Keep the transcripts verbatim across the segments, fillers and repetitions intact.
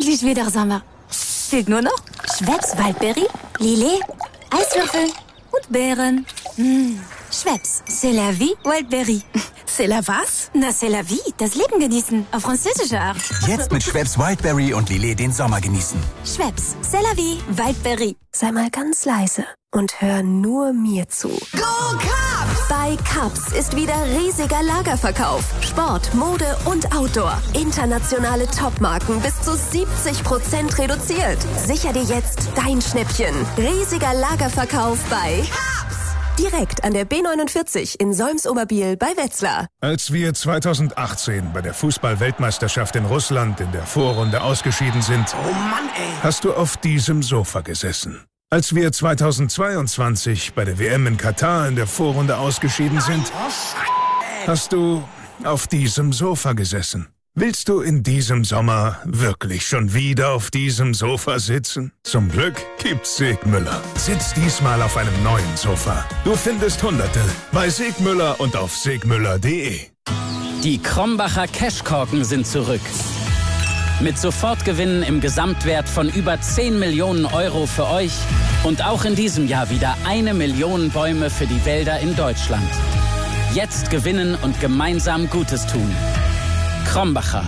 endlich wieder Sommer. Fehlt nur noch Schweppes Waldbeere, Lillet, Eiswürfel und Beeren. Mmh. Schweppes, c'est la vie, Wildberry. C'est la was? Na, c'est la vie, das Leben genießen, auf französische Art. Jetzt mit Schweppes Wildberry und Lillet den Sommer genießen. Schweppes, c'est la vie, Wildberry. Sei mal ganz leise und hör nur mir zu. Go Cubs! Bei Cubs ist wieder riesiger Lagerverkauf. Sport, Mode und Outdoor. Internationale Topmarken bis zu siebzig Prozent reduziert. Sicher dir jetzt dein Schnäppchen. Riesiger Lagerverkauf bei Cubs. Direkt an der B neunundvierzig in Solms-Oberbiel bei Wetzlar. Als wir zweitausendachtzehn bei der Fußball-Weltmeisterschaft in Russland in der Vorrunde ausgeschieden sind, Oh Mann, ey! hast du auf diesem Sofa gesessen. Als wir zweitausendzweiundzwanzig bei der W M in Katar in der Vorrunde ausgeschieden sind, hast du auf diesem Sofa gesessen. Willst du in diesem Sommer wirklich schon wieder auf diesem Sofa sitzen? Zum Glück gibt's Segmüller. Sitz diesmal auf einem neuen Sofa. Du findest Hunderte bei Segmüller und auf segmüller punkt de. Die Krombacher Cashkorken sind zurück. Mit Sofortgewinnen im Gesamtwert von über zehn Millionen Euro für euch und auch in diesem Jahr wieder eine Million Bäume für die Wälder in Deutschland. Jetzt gewinnen und gemeinsam Gutes tun. Krombacher.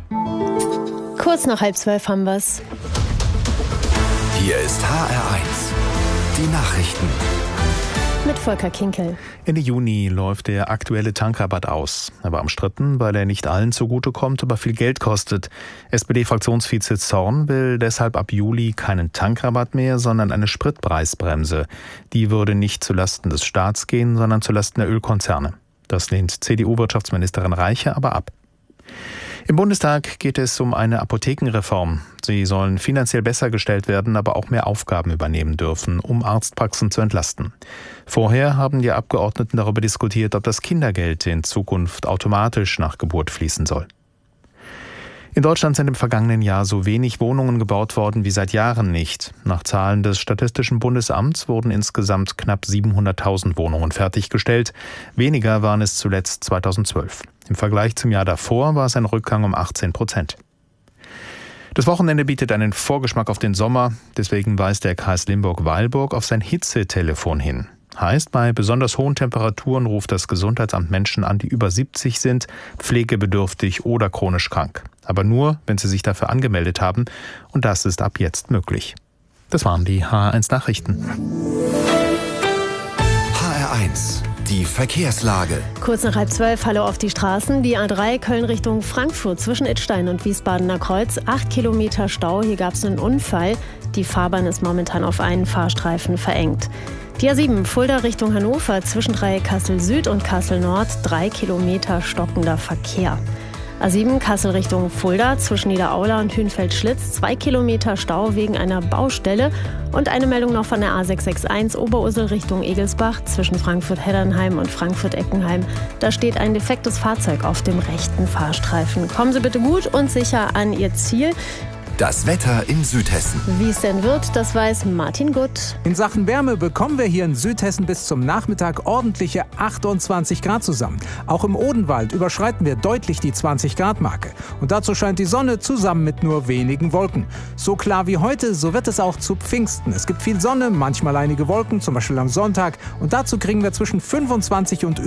Kurz nach halb zwölf haben wir's. Hier ist H R eins. Die Nachrichten. Mit Volker Kinkel. Ende Juni läuft der aktuelle Tankrabatt aus. Er war umstritten, weil er nicht allen zugutekommt, aber viel Geld kostet. S P D-Fraktionsvize Zorn will deshalb ab Juli keinen Tankrabatt mehr, sondern eine Spritpreisbremse. Die würde nicht zulasten des Staats gehen, sondern zulasten der Ölkonzerne. Das lehnt C D U-Wirtschaftsministerin Reiche aber ab. Im Bundestag geht es um eine Apothekenreform. Sie sollen finanziell besser gestellt werden, aber auch mehr Aufgaben übernehmen dürfen, um Arztpraxen zu entlasten. Vorher haben die Abgeordneten darüber diskutiert, ob das Kindergeld in Zukunft automatisch nach Geburt fließen soll. In Deutschland sind im vergangenen Jahr so wenig Wohnungen gebaut worden wie seit Jahren nicht. Nach Zahlen des Statistischen Bundesamts wurden insgesamt knapp siebenhunderttausend Wohnungen fertiggestellt. Weniger waren es zuletzt zweitausendzwölf. Im Vergleich zum Jahr davor war es ein Rückgang um achtzehn Prozent. Das Wochenende bietet einen Vorgeschmack auf den Sommer. Deswegen weist der Kreis Limburg-Weilburg auf sein Hitzetelefon hin. Heißt, bei besonders hohen Temperaturen ruft das Gesundheitsamt Menschen an, die über siebzig sind, pflegebedürftig oder chronisch krank. Aber nur, wenn sie sich dafür angemeldet haben. Und das ist ab jetzt möglich. Das waren die H R eins Nachrichten. H R eins. Die Verkehrslage. Kurz nach halb zwölf, hallo auf die Straßen. Die A drei Köln Richtung Frankfurt zwischen Idstein und Wiesbadener Kreuz. Acht Kilometer Stau, hier gab es einen Unfall. Die Fahrbahn ist momentan auf einen Fahrstreifen verengt. Die A sieben Fulda Richtung Hannover zwischen Dreieck Kassel Süd und Kassel Nord. Drei Kilometer stockender Verkehr. A sieben Kassel Richtung Fulda zwischen Niederaula und Hünfeld-Schlitz. Zwei Kilometer Stau wegen einer Baustelle. Und eine Meldung noch von der A sechs sechs eins Oberursel Richtung Egelsbach zwischen Frankfurt-Heddernheim und Frankfurt-Eckenheim. Da steht ein defektes Fahrzeug auf dem rechten Fahrstreifen. Kommen Sie bitte gut und sicher an Ihr Ziel. Das Wetter in Südhessen. Wie es denn wird, das weiß Martin Gutt. In Sachen Wärme bekommen wir hier in Südhessen bis zum Nachmittag ordentliche achtundzwanzig Grad zusammen. Auch im Odenwald überschreiten wir deutlich die zwanzig Grad Marke. Und dazu scheint die Sonne zusammen mit nur wenigen Wolken. So klar wie heute, so wird es auch zu Pfingsten. Es gibt viel Sonne, manchmal einige Wolken, zum Beispiel am Sonntag. Und dazu kriegen wir zwischen fünfundzwanzig und